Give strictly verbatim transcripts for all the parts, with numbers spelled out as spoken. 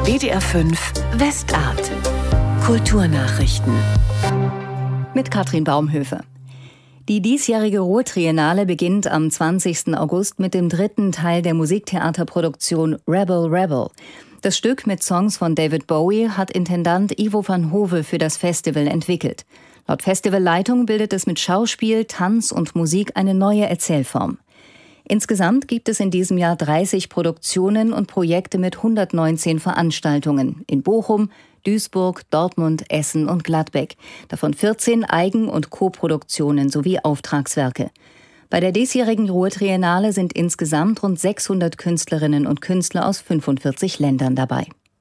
W D R fünf Westart. Kulturnachrichten. Mit Katrin Baumhöfer. Die diesjährige Ruhr-Triennale beginnt am zwanzigsten August mit dem dritten Teil der Musiktheaterproduktion Rebel Rebel. Das Stück mit Songs von David Bowie hat Intendant Ivo van Hove für das Festival entwickelt. Laut Festivalleitung bildet es mit Schauspiel, Tanz und Musik eine neue Erzählform. Insgesamt gibt es in diesem Jahr dreißig Produktionen und Projekte mit hundertneunzehn Veranstaltungen in Bochum, Duisburg, Dortmund, Essen und Gladbeck. Davon vierzehn Eigen- und Co-Produktionen sowie Auftragswerke. Bei der diesjährigen Ruhr-Triennale sind insgesamt rund sechshundert Künstlerinnen und Künstler aus fünfundvierzig Ländern dabei.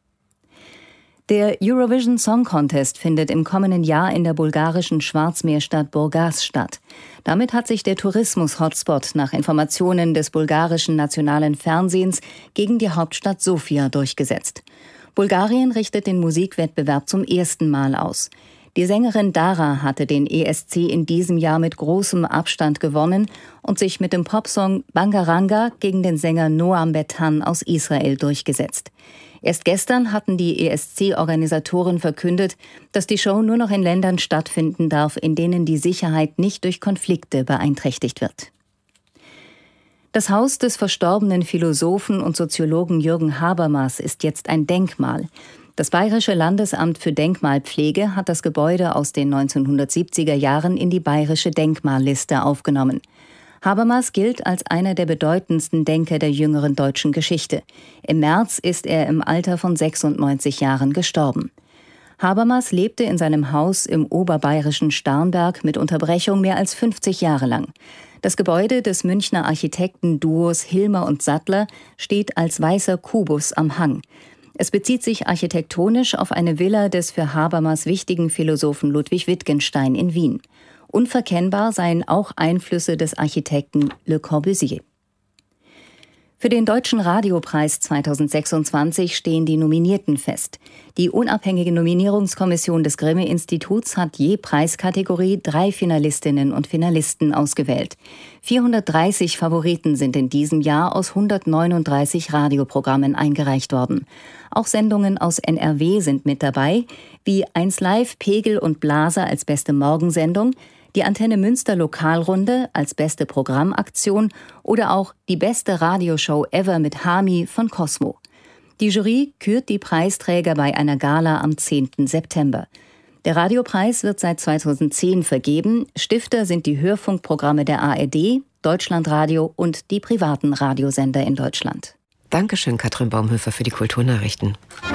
Der Eurovision Song Contest findet im kommenden Jahr in der bulgarischen Schwarzmeerstadt Burgas statt. Damit hat sich der Tourismus-Hotspot nach Informationen des bulgarischen nationalen Fernsehens gegen die Hauptstadt Sofia durchgesetzt. Bulgarien richtet den Musikwettbewerb zum ersten Mal aus. Die Sängerin Dara hatte den E S C in diesem Jahr mit großem Abstand gewonnen und sich mit dem Popsong Bangaranga gegen den Sänger Noam Betan aus Israel durchgesetzt. Erst gestern hatten die E S C-Organisatoren verkündet, dass die Show nur noch in Ländern stattfinden darf, in denen die Sicherheit nicht durch Konflikte beeinträchtigt wird. Das Haus des verstorbenen Philosophen und Soziologen Jürgen Habermas ist jetzt ein Denkmal. Das Bayerische Landesamt für Denkmalpflege hat das Gebäude aus den neunzehnhundertsiebziger Jahren in die bayerische Denkmalliste aufgenommen. Habermas gilt als einer der bedeutendsten Denker der jüngeren deutschen Geschichte. Im März ist er im Alter von sechsundneunzig Jahren gestorben. Habermas lebte in seinem Haus im oberbayerischen Starnberg mit Unterbrechung mehr als fünfzig Jahre lang. Das Gebäude des Münchner Architektenduos Hilmer und Sattler steht als weißer Kubus am Hang. Es bezieht sich architektonisch auf eine Villa des für Habermas wichtigen Philosophen Ludwig Wittgenstein in Wien. Unverkennbar seien auch Einflüsse des Architekten Le Corbusier. Für den Deutschen Radiopreis zweitausendsechsundzwanzig stehen die Nominierten fest. Die unabhängige Nominierungskommission des Grimme-Instituts hat je Preiskategorie drei Finalistinnen und Finalisten ausgewählt. vierhundertdreißig Favoriten sind in diesem Jahr aus hundertneununddreißig Radioprogrammen eingereicht worden. Auch Sendungen aus N R W sind mit dabei, wie eins Live, Pegel und Blaser als beste Morgensendung, die Antenne Münster Lokalrunde als beste Programmaktion oder auch die beste Radioshow ever mit Hami von Cosmo. Die Jury kürt die Preisträger bei einer Gala am zehnten September. Der Radiopreis wird seit zweitausendzehn vergeben. Stifter sind die Hörfunkprogramme der A R D, Deutschlandradio und die privaten Radiosender in Deutschland. Dankeschön, Katrin Baumhöfer, für die Kulturnachrichten.